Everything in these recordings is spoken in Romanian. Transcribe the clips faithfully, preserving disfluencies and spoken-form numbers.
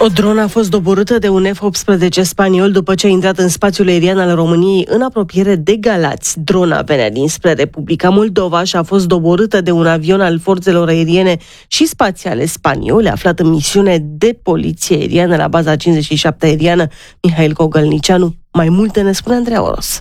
O dronă a fost doborâtă de un F optsprezece spaniol după ce a intrat în spațiul aerian al României în apropiere de Galați. Drona venea dinspre Republica Moldova și a fost doborâtă de un avion al forțelor aeriene și spațiale spaniole aflat în misiune de poliție aeriană la baza cincizeci și șapte aeriană Mihail Cogălnicianu. Mai multe ne spune Andreea Oros.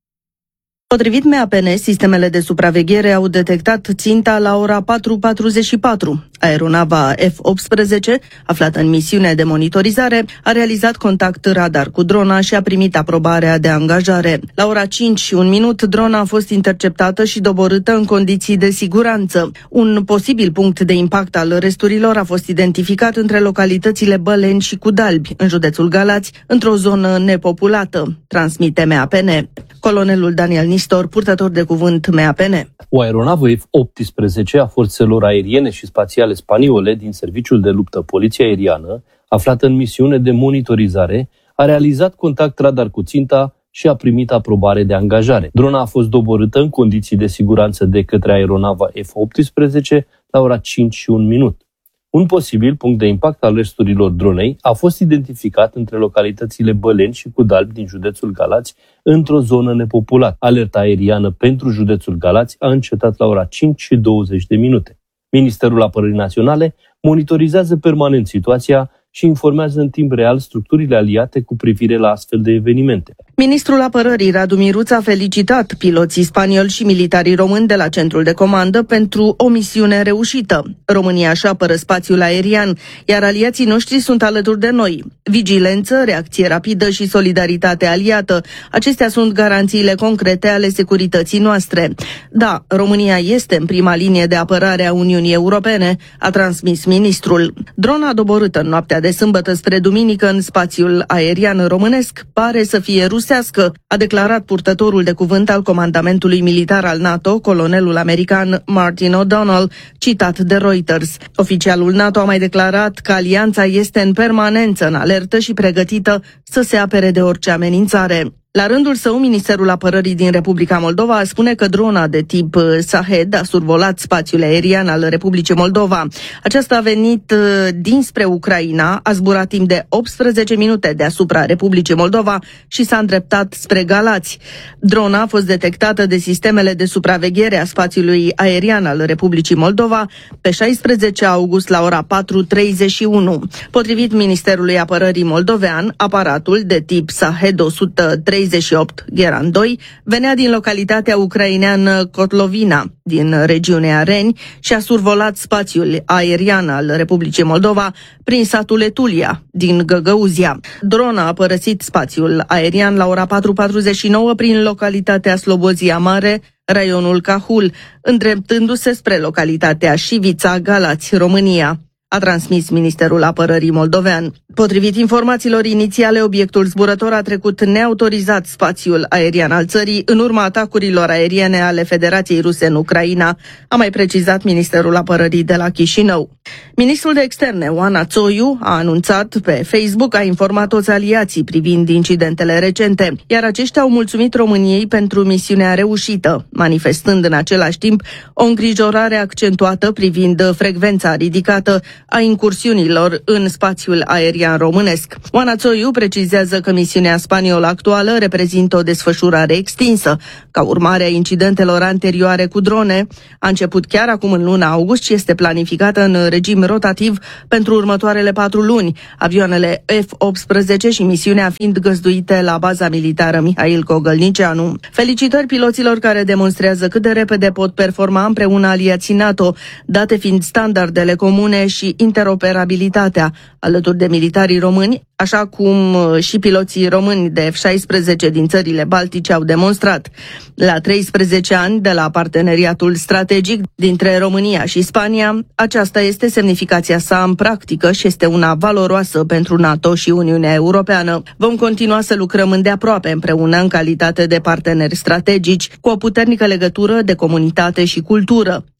Potrivit M A P N, sistemele de supraveghere au detectat ținta la ora patru patruzeci și patru. Aeronava F optsprezece, aflată în misiune de monitorizare, a realizat contact radar cu drona și a primit aprobarea de angajare. La ora cinci și un minut, drona a fost interceptată și doborâtă în condiții de siguranță. Un posibil punct de impact al resturilor a fost identificat între localitățile Băleni și Cudalbi, în județul Galați, într-o zonă nepopulată, transmite M A P N. Colonelul Daniel Nistor, purtător de cuvânt M A P N. O aeronavă F optsprezece a forțelor aeriene și spațiale spaniole din Serviciul de Luptă Poliție Aeriană, aflată în misiune de monitorizare, a realizat contact radar cu ținta și a primit aprobare de angajare. Drona a fost doborâtă în condiții de siguranță de către aeronava F optsprezece la ora cinci și un minut. Un posibil punct de impact al resturilor dronei a fost identificat între localitățile Băleni și Cudalbi din județul Galați, într-o zonă nepopulată. Alerta aeriană pentru județul Galați a încetat la ora cinci și douăzeci de minute. Ministerul Apărării Naționale monitorizează permanent situația și informează în timp real structurile aliate cu privire la astfel de evenimente. Ministrul Apărării Radu Miruț a felicitat piloții spanioli și militarii români de la centrul de comandă pentru o misiune reușită. România își apără spațiul aerian, iar aliații noștri sunt alături de noi. Vigilență, reacție rapidă și solidaritate aliată. Acestea sunt garanțiile concrete ale securității noastre. Da, România este în prima linie de apărare a Uniunii Europene, a transmis ministrul. Drona doborâtă în noaptea de sâmbătă spre duminică în spațiul aerian românesc pare să fie rusească, a declarat purtătorul de cuvânt al comandamentului militar al NATO, colonelul american Martin O'Donnell, citat de Reuters. Oficialul NATO a mai declarat că alianța este în permanență în alertă și pregătită să se apere de orice amenințare. La rândul său, Ministerul Apărării din Republica Moldova spune că drona de tip Shahed a survolat spațiul aerian al Republicii Moldova. Aceasta a venit dinspre Ucraina, a zburat timp de optsprezece minute deasupra Republicii Moldova și s-a îndreptat spre Galați. Drona a fost detectată de sistemele de supraveghere a spațiului aerian al Republicii Moldova pe șaisprezece august la ora patru treizeci și unu. Potrivit Ministerului Apărării moldovean, aparatul de tip Shahed o sută treizeci și opt Gheran doi venea din localitatea ucraineană Kotlovina, din regiunea Reni, și a survolat spațiul aerian al Republicii Moldova prin satul Etulia, din Găgăuzia. Drona a părăsit spațiul aerian la ora patru patruzeci și nouă prin localitatea Slobozia Mare, raionul Cahul, îndreptându-se spre localitatea Șivița, Galați, România, a transmis Ministerul Apărării moldovean. Potrivit informațiilor inițiale, obiectul zburător a trecut neautorizat spațiul aerian al țării în urma atacurilor aeriene ale Federației Ruse în Ucraina, a mai precizat Ministerul Apărării de la Chișinău. Ministrul de Externe, Oana Țoiu, a anunțat pe Facebook, a informat toți aliații privind incidentele recente, iar aceștia au mulțumit României pentru misiunea reușită, manifestând în același timp o îngrijorare accentuată privind frecvența ridicată a incursiunilor în spațiul aerian românesc. Oana Țoiu precizează că misiunea spaniolă actuală reprezintă o desfășurare extinsă, ca urmare a incidentelor anterioare cu drone. A început chiar acum în luna august și este planificată în regim rotativ pentru următoarele patru luni, avioanele F optsprezece și misiunea fiind găzduite la baza militară Mihail Cogălnicianu. Felicitări piloților care demonstrează cât de repede pot performa împreună aliații NATO, date fiind standardele comune și interoperabilitatea, alături de militarii români, așa cum și piloții români de F șaisprezece din țările baltice au demonstrat. La treisprezece ani de la parteneriatul strategic dintre România și Spania, aceasta este semnificația sa în practică și este una valoroasă pentru NATO și Uniunea Europeană. Vom continua să lucrăm îndeaproape împreună în calitate de parteneri strategici, cu o puternică legătură de comunitate și cultură,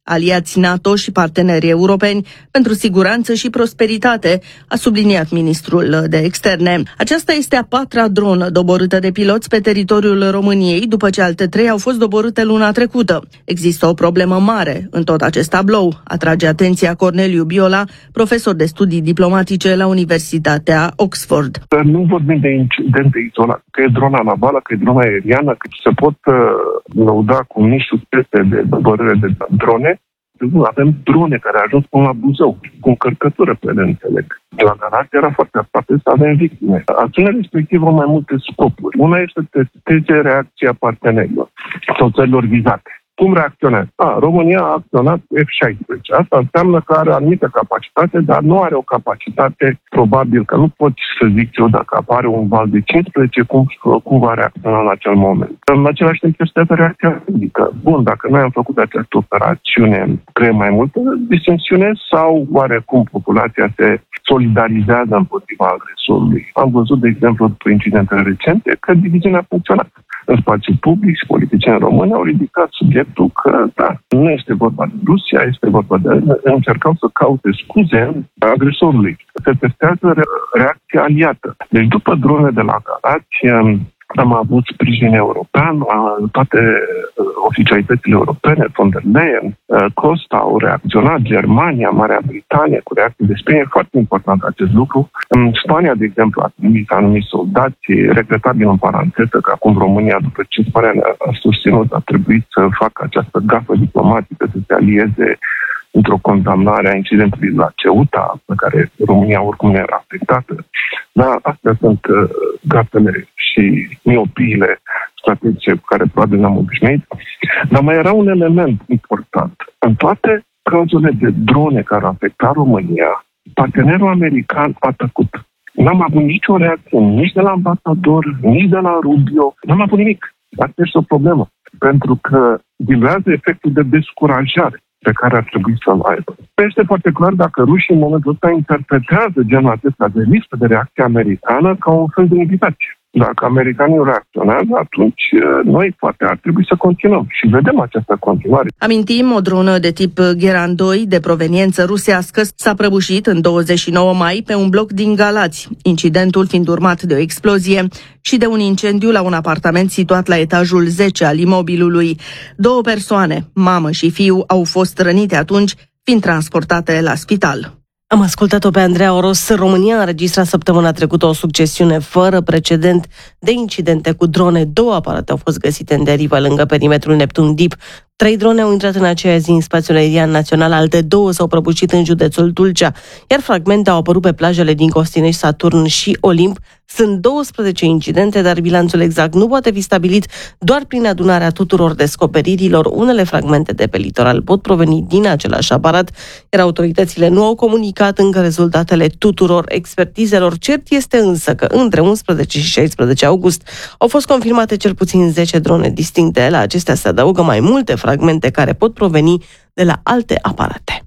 aliați NATO și partenerii europeni pentru siguranță și prosperitate, a subliniat ministrul de externe. Aceasta este a patra dronă doborâtă de piloți pe teritoriul României, după ce alte trei au fost doborâte luna trecută. Există o problemă mare în tot acest tablou, atrage atenția Corneliu Biola, profesor de studii diplomatice la Universitatea Oxford. Nu vorbim de incidente izolate, că e drona navală, că e drona aeriană, că se pot uh, lăuda cu mici succese de doborâre de drone. Avem drone care au ajuns până la Buzău, cu încărcătură pe ele, înțeleg. La Galați era foarte aproape să avem victime. Acțiunea respectivă au mai multe scopuri. Una este să testeze reacția partenerilor sau țărilor vizate. Cum reacționează? A, România a acționat cu F șaisprezece. Asta înseamnă că are anumită capacitate, dar nu are o capacitate, probabil că nu pot să zic eu dacă apare un val de cincisprezece, cum, cum va reacționa în acel moment. În același timp este reacția fizică. Bun, dacă noi am făcut această operațiune, creăm mai multă disensiune sau oarecum populația se solidarizează împotriva agresorului? Am văzut, de exemplu, după incidentele recente, că diviziunea a funcționat. În spațiu public și politicieni români au ridicat subiectul că, da, nu este vorba de Rusia, este vorba de... încercau să caute scuze agresorului. Se testează reacția aliată. Deci după drone de la Galați, am avut sprijin european, toate oficialitățile europene, von der Leyen, Costa au reacționat, Germania, Marea Britanie, cu reacții de sprijin. E foarte important acest lucru. În Spania, de exemplu, a trimis anumiți soldați, regretabil în paranteză, că acum România, după ce Spania a susținut, a trebuit să facă această gafă diplomatică, să se alieze într-o condamnare a incidentului la Ceuta, pe care România oricum nu era afectată. Dar astea sunt uh, gafele și miopiile strategice cu care probabil ne-am obișnuit. Dar mai era un element important. În toate cazurile de drone care au afectat România, partenerul american a tăcut. N-am avut nicio reacție, nici de la ambasador, nici de la Rubio. N-am avut nimic. Asta este o problemă. Pentru că diluează efectul de descurajare pe care ar trebui să-l aibă. Este foarte clar dacă rușii în momentul ăsta interpretează genul acesta de listă de reacție americană ca un fel de invitație. Dacă americanii reacționează, atunci noi poate ar trebui să continuăm și vedem această continuare. Amintim, o dronă de tip Geran doi de proveniență rusească s-a prăbușit în douăzeci și nouă mai pe un bloc din Galați, incidentul fiind urmat de o explozie și de un incendiu la un apartament situat la etajul zece al imobilului. Două persoane, mamă și fiu, au fost rănite atunci, fiind transportate la spital. Am ascultat-o pe Andreea Oros. România a înregistrat săptămâna trecută o succesiune fără precedent de incidente cu drone. Două aparate au fost găsite în derivă lângă perimetrul Neptun Deep. Trei drone au intrat în aceea zi în spațiul aerian național, alte două s-au prăbușit în județul Tulcea, iar fragmente au apărut pe plajele din Costinești, Saturn și Olimp. Sunt douăsprezece incidente, dar bilanțul exact nu poate fi stabilit doar prin adunarea tuturor descoperirilor. Unele fragmente de pe litoral pot proveni din același aparat, iar autoritățile nu au comunicat încă rezultatele tuturor expertizelor. Cert este însă că între unsprezece și șaisprezece august au fost confirmate cel puțin zece drone distincte. La acestea se adaugă mai multe fragmente care pot proveni de la alte aparate.